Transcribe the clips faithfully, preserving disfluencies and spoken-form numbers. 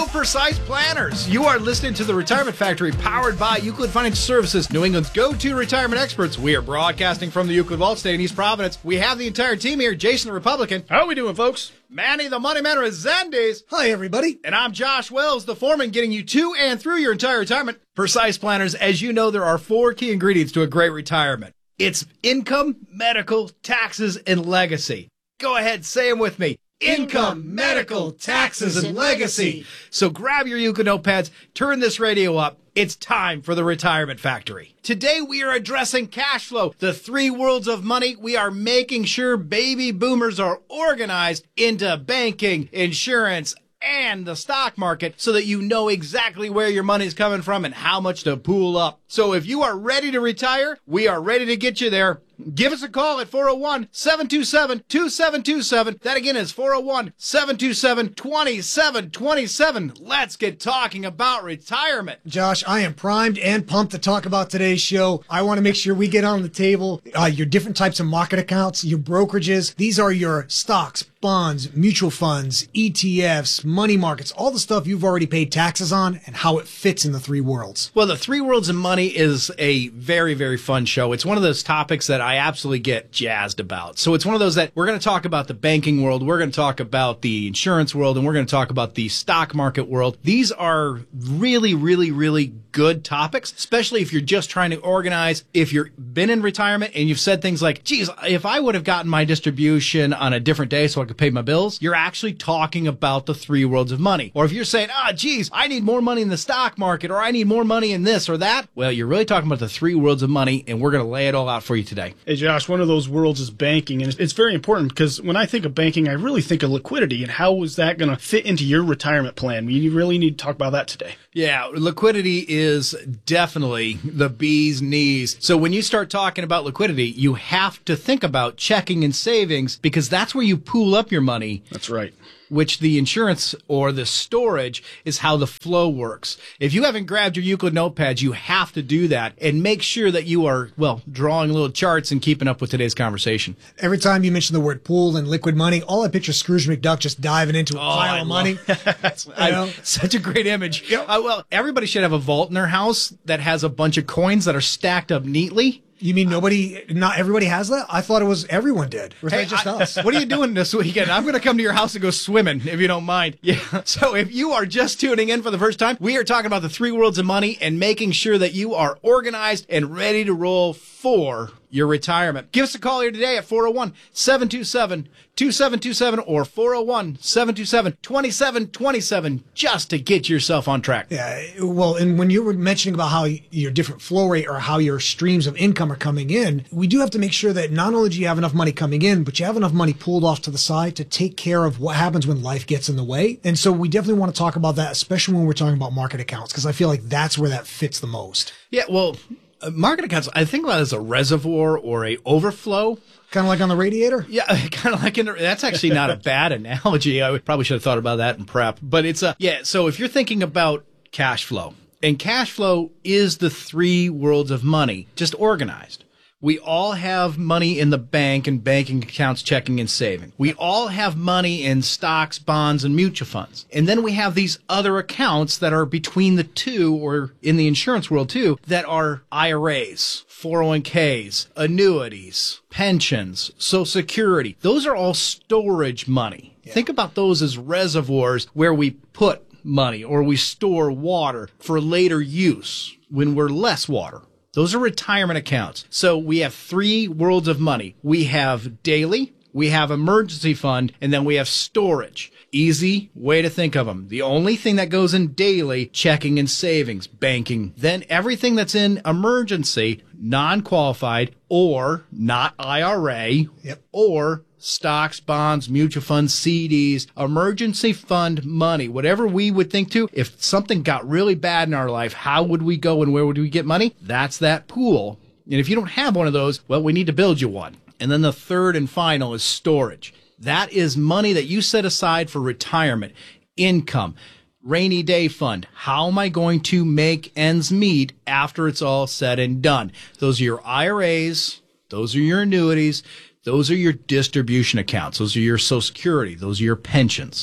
precise planners. You are listening to the Retirement Factory, powered by Euclid Financial Services, New England's go-to retirement experts. We are broadcasting from the Euclid Vault Estate in East Providence. We have the entire team here. Jason the Republican. How are we doing, folks? Manny the Money Man Resendes. Hi, everybody. And I'm Josh Wells, the foreman, getting you to and through your entire retirement. Precise planners, as you know, there are four key ingredients to a great retirement. It's income, medical, taxes, and legacy. Go ahead, say them with me. Income, medical, taxes, and legacy. So grab your Euclid notepads, turn this radio up. It's time for the Retirement Factory. Today we are addressing cash flow, the three worlds of money. We are making sure baby boomers are organized into banking, insurance, and the stock market so that you know exactly where your money is coming from and how much to pool up. So if you are ready to retire, we are ready to get you there. Give us a call at four oh one, seven two seven, two seven two seven. That again is four oh one, seven two seven, two seven two seven. Let's get talking about retirement. Josh, I am primed and pumped to talk about today's show. I want to make sure we get on the table uh, your different types of market accounts, your brokerages. These are your stocks, bonds, mutual funds, E T Fs, money markets, all the stuff you've already paid taxes on and how it fits in the three worlds. Well, the three worlds of money is a very, very fun show. It's one of those topics that I absolutely get jazzed about. So it's one of those that we're going to talk about the banking world, we're going to talk about the insurance world, and we're going to talk about the stock market world. These are really, really, really good topics, especially if you're just trying to organize. If you've been in retirement and you've said things like, geez, if I would have gotten my distribution on a different day so I could pay my bills, you're actually talking about the three worlds of money. Or if you're saying, ah, geez, I need more money in the stock market, or I need more money in this or that, well, you're really talking about the three worlds of money, and we're going to lay it all out for you today. Hey, Josh, one of those worlds is banking, and it's very important because when I think of banking, I really think of liquidity, and how is that going to fit into your retirement plan? We really need to talk about that today. Yeah, liquidity is definitely the bee's knees. So when you start talking about liquidity, you have to think about checking and savings because that's where you pool up your money. That's right. Which the insurance or the storage is how the flow works. If you haven't grabbed your Euclid notepads, you have to do that and make sure that you are, well, drawing little charts and keeping up with today's conversation. Every time you mention the word pool and liquid money, all I picture is Scrooge McDuck just diving into a Oh, pile I of love- money. That's I know. Such a great image. Yep. Uh, well, everybody should have a vault in their house that has a bunch of coins that are stacked up neatly. You mean nobody, not everybody has that? I thought it was everyone did. Or is Hey, that just I- us? What are you doing this weekend? I'm going to come to your house and go swimming, if you don't mind. Yeah. So if you are just tuning in for the first time, we are talking about the three worlds of money and making sure that you are organized and ready to roll for your retirement. Give us a call here today at four oh one, seven two seven, two seven two seven or four oh one, seven two seven, two seven two seven just to get yourself on track. Yeah, well, and when you were mentioning about how your different flow rate or how your streams of income are coming in, we do have to make sure that not only do you have enough money coming in, but you have enough money pulled off to the side to take care of what happens when life gets in the way. And so we definitely want to talk about that, especially when we're talking about market accounts, because I feel like that's where that fits the most. Yeah, well, uh, market accounts, I think about it as a reservoir or a overflow. Kind of like on the radiator? Yeah, kind of like in, that's actually not a bad analogy. I would, probably should have thought about that in prep. But it's a, yeah, so if you're thinking about cash flow, and cash flow is the three worlds of money, just organized. We all have money in the bank and banking accounts, checking and saving. We all have money in stocks, bonds, and mutual funds. And then we have these other accounts that are between the two, or in the insurance world too, that are I R As, four oh one k's, annuities, pensions, Social Security. Those are all storage money. Yeah. Think about those as reservoirs where we put money or we store water for later use when we're less water. Those are retirement accounts. So we have three worlds of money. We have daily, we have emergency fund, and then we have storage. Easy way to think of them. The only thing that goes in daily, checking and savings, banking. Then everything that's in emergency, non-qualified, or not I R A, yep. or stocks, bonds, mutual funds, C Ds, emergency fund money, whatever we would think to. If something got really bad in our life, how would we go and where would we get money? That's that pool. And if you don't have one of those, well, we need to build you one. And then the third and final is storage. That is money that you set aside for retirement, income, rainy day fund. How am I going to make ends meet after it's all said and done? Those are your I R As. Those are your annuities. Those are your distribution accounts. Those are your Social Security. Those are your pensions.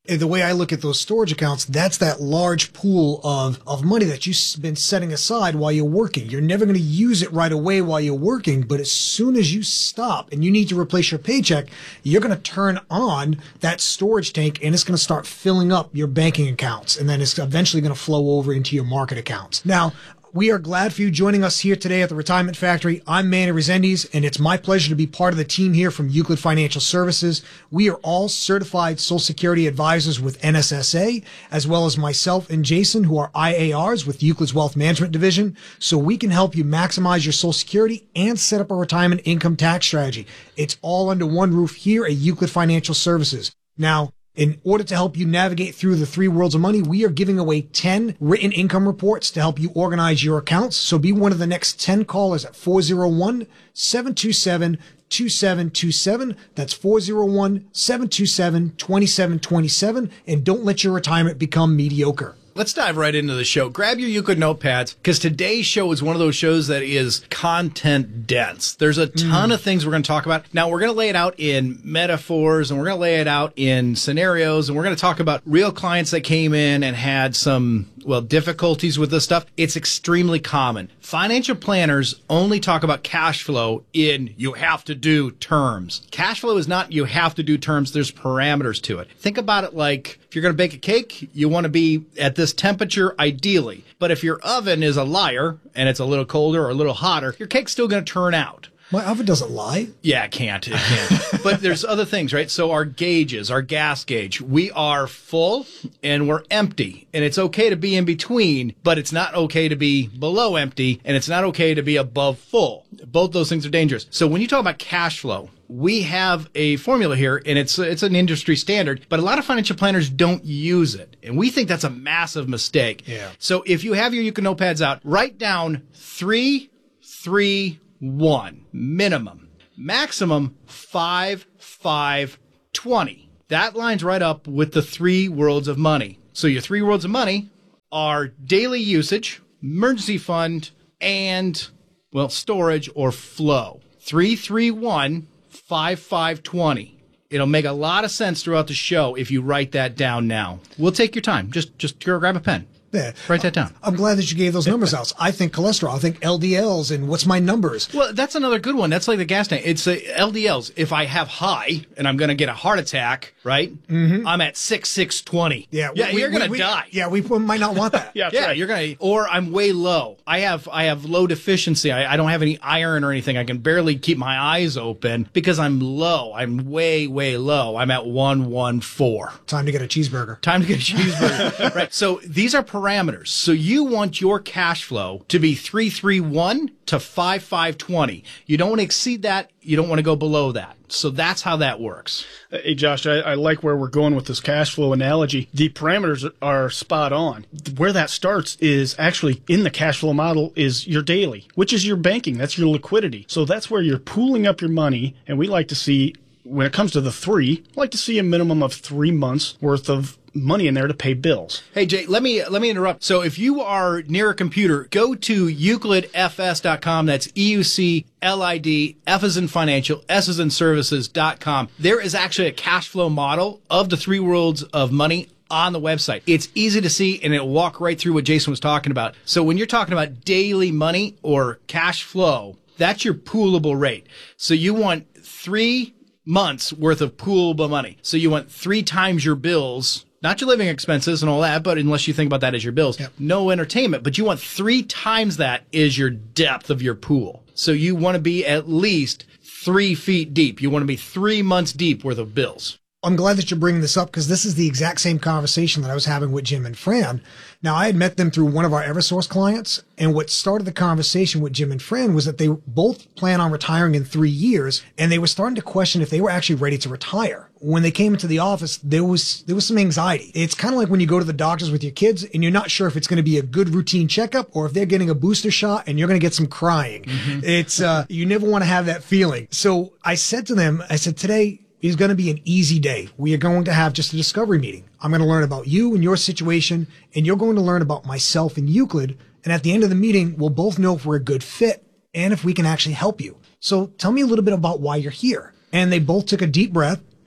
the way I look at those storage accounts, that's that large pool of, of money that you've been setting aside while you're working. You're never going to use it right away while you're working, but as soon as you stop and you need to replace your paycheck, you're going to turn on that storage tank and it's going to start filling up your banking accounts. And then it's eventually going to flow over into your market accounts. Now, we are glad for you joining us here today at the Retirement Factory. I'm Manny Resendiz, and it's my pleasure to be part of the team here from Euclid Financial Services. We are all certified Social Security advisors with N S S A, as well as myself and Jason, who are I A Rs with Euclid's Wealth Management Division, so we can help you maximize your Social Security and set up a retirement income tax strategy. It's all under one roof here at Euclid Financial Services. Now, in order to help you navigate through the three worlds of money, we are giving away ten written income reports to help you organize your accounts. So be one of the next ten callers at four oh one, seven two seven, two seven two seven. That's four oh one, seven two seven, two seven two seven. And don't let your retirement become mediocre. Let's dive right into the show. Grab your Euclid notepads, because today's show is one of those shows that is content dense. There's a ton mm. of things we're going to talk about. Now, we're going to lay it out in metaphors, and we're going to lay it out in scenarios, and we're going to talk about real clients that came in and had some, well, difficulties with this stuff. It's extremely common. Financial planners only talk about cash flow in you have to do terms. Cash flow is not you have to do terms. There's parameters to it. Think about it like if you're going to bake a cake, you want to be at this temperature ideally. But if your oven is a liar and it's a little colder or a little hotter, your cake's still going to turn out. My oven doesn't lie. Yeah, it can't. It can't. But there's other things, right? So our gauges, our gas gauge, we are full and we're empty. And it's okay to be in between, but it's not okay to be below empty, and it's not okay to be above full. Both those things are dangerous. So when you talk about cash flow, we have a formula here, and it's it's an industry standard, but a lot of financial planners don't use it. And we think that's a massive mistake. Yeah. So if you have your Euclid notepads out, write down three, three, one minimum, maximum five, five, twenty. That lines right up with the three worlds of money. So your three worlds of money are daily usage, emergency fund, and, well, storage or flow. Three, three, one, five, five, twenty. It'll make a lot of sense throughout the show if you write that down now. We'll take your time. Just, just go grab a pen. Yeah. Write that down. I'm glad that you gave those numbers out. I think cholesterol. I think L D Ls and what's my numbers. Well, that's another good one. That's like the gas tank. It's uh, L D Ls. If I have high and I'm going to get a heart attack, right? Mm-hmm. I'm at six, six, twenty. Yeah. Yeah, we, you're going to die. Yeah, we might not want that. yeah, yeah, right. you're going to, or I'm way low. I have, I have low deficiency. I, I don't have any iron or anything. I can barely keep my eyes open because I'm low. I'm way, way low. I'm at one, one, four. Time to get a cheeseburger. Time to get a cheeseburger. Right. So these are parameters. So you want your cash flow to be three three one to five five twenty. You don't want to exceed that. You don't want to go below that. So that's how that works. Hey, Josh, I, I like where we're going with this cash flow analogy. The parameters are spot on. Where that starts is actually in the cash flow model is your daily, which is your banking. That's your liquidity. So that's where you're pooling up your money. And we like to see, when it comes to the three, I like to see a minimum of three months worth of money in there to pay bills. Hey, Jay, let me let me interrupt. So if you are near a computer, go to euclid f s dot com. That's E U C L I D, F as in financial, S as in services dot com. There is actually a cash flow model of the three worlds of money on the website. It's easy to see, and it'll walk right through what Jason was talking about. So when you're talking about daily money or cash flow, that's your poolable rate. So you want three months worth of poolable money. So you want three times your bills, not your living expenses and all that, but unless you think about that as your bills, yep. No entertainment, but you want three times that is your depth of your pool. So you want to be at least three feet deep. You want to be three months deep worth of bills. I'm glad that you're bringing this up because this is the exact same conversation that I was having with Jim and Fran. Now, I had met them through one of our Eversource clients, and what started the conversation with Jim and Fran was that they both plan on retiring in three years, and they were starting to question if they were actually ready to retire. When they came into the office, there was there was some anxiety. It's kind of like when you go to the doctors with your kids, and you're not sure if it's going to be a good routine checkup or if they're getting a booster shot and you're going to get some crying. Mm-hmm. It's uh, you never want to have that feeling. So I said to them, I said, today is going to be an easy day. We are going to have just a discovery meeting. I'm going to learn about you and your situation, and you're going to learn about myself and Euclid. And at the end of the meeting, we'll both know if we're a good fit and if we can actually help you. So tell me a little bit about why you're here. And they both took a deep breath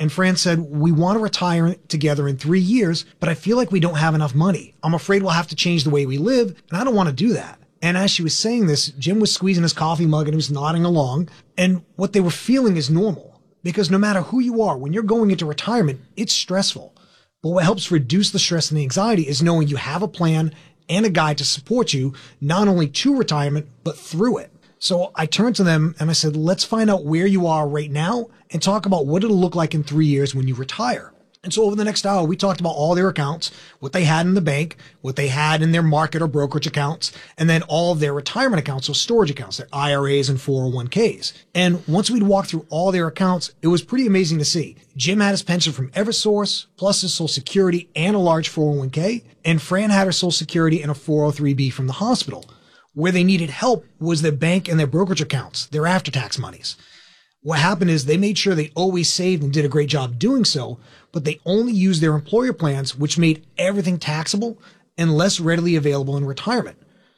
And Fran said, we want to retire together in three years, but I feel like we don't have enough money. I'm afraid we'll have to change the way we live, and I don't want to do that. And as she was saying this, Jim was squeezing his coffee mug and he was nodding along. And what they were feeling is normal, because no matter who you are, when you're going into retirement, it's stressful. But what helps reduce the stress and the anxiety is knowing you have a plan and a guide to support you, not only to retirement, but through it. So I turned to them and I said, let's find out where you are right now and talk about what it'll look like in three years when you retire. And so over the next hour, we talked about all their accounts, what they had in the bank, what they had in their market or brokerage accounts, and then all of their retirement accounts, so storage accounts, their I R As and four oh one Ks. And once we'd walked through all their accounts, it was pretty amazing to see. Jim had his pension from Eversource, plus his Social Security and a large four oh one K, and Fran had her Social Security and a four oh three B from the hospital. Where they needed help was their bank and their brokerage accounts, their after-tax monies. What happened is they made sure they always saved and did a great job doing so, but they only used their employer plans, which made everything taxable and less readily available in retirement.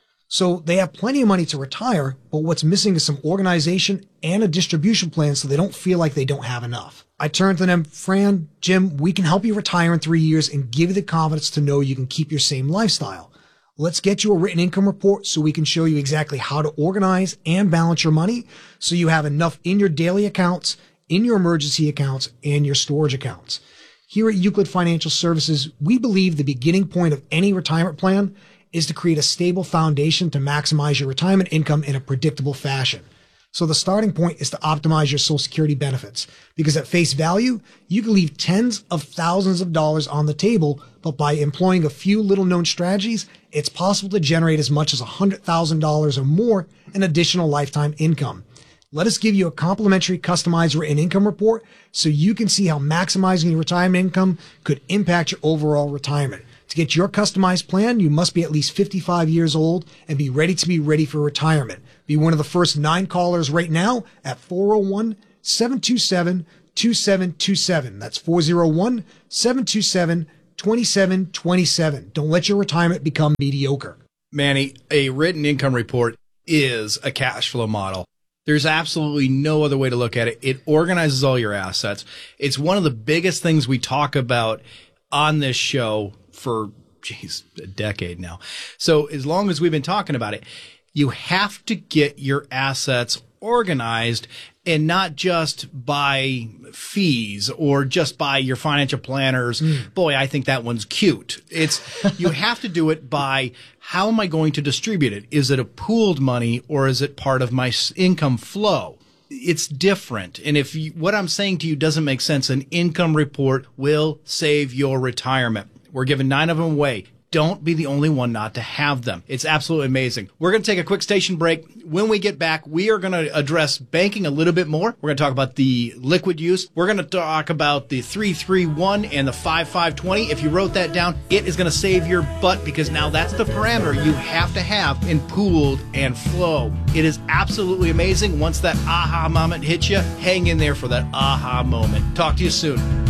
So they have plenty of money to retire, but what's missing is some organization and a distribution plan so they don't feel like they don't have enough. I turned to them, Fran, Jim, we can help you retire in three years and give you the confidence to know you can keep your same lifestyle. Let's get you a written income report so we can show you exactly how to organize and balance your money so you have enough in your daily accounts, in your emergency accounts, and your storage accounts. Here at Euclid Financial Services, we believe the beginning point of any retirement plan is to create a stable foundation to maximize your retirement income in a predictable fashion. So the starting point is to optimize your Social Security benefits, because at face value, you can leave tens of thousands of dollars on the table, but by employing a few little known strategies, it's possible to generate as much as one hundred thousand dollars or more in additional lifetime income. Let us give you a complimentary customized written income report so you can see how maximizing your retirement income could impact your overall retirement. To get your customized plan, you must be at least fifty-five years old and be ready to be ready for retirement. Be one of the first nine callers right now at four oh one, seven two seven, two seven two seven. That's four oh one, seven two seven, two seven two seven. Don't let your retirement become mediocre. Manny, a written income report is a cash flow model. There's absolutely no other way to look at it. It organizes all your assets. It's one of the biggest things we talk about on this show for, geez, a decade now. So as long as we've been talking about it, you have to get your assets organized and not just by fees or just by your financial planners. Mm. Boy, I think that one's cute. It's, you have to do it by how am I going to distribute it? Is it a pooled money or is it part of my income flow? It's different. And if you, what I'm saying to you doesn't make sense, an income report will save your retirement. We're giving nine of them away. Don't be the only one not to have them. It's absolutely amazing. We're going to take a quick station break. When we get back, we are going to address banking a little bit more. We're going to talk about the liquid use. We're going to talk about the three three one and the five five two zero. If you wrote that down, it is going to save your butt because now that's the parameter you have to have in pooled and flow. It is absolutely amazing. Once that aha moment hits you, hang in there for that aha moment. Talk to you soon.